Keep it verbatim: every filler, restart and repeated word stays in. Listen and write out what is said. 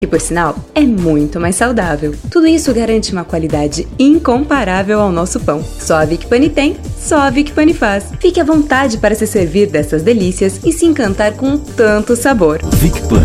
que por sinal é muito mais saudável. Tudo isso garante uma qualidade incomparável ao nosso pão. Só a Vicpani tem, só a Vicpani faz. Fique à vontade para se servir dessas delícias e se encantar com tanto sabor. Vicpani.